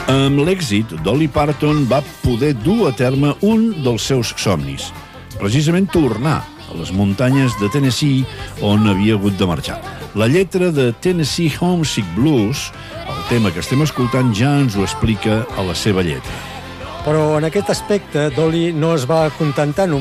Amb l'èxit, Dolly Parton va poder dur a terme un dels seus somnis, precisament tornar a les muntanyes de Tennessee on havia hagut de marxar. La lletra de Tennessee Homesick Blues, el tema que estem escoltant, ja ens ho explica a la seva lletra. Però en aquest aspecte, Dolly no es va contentar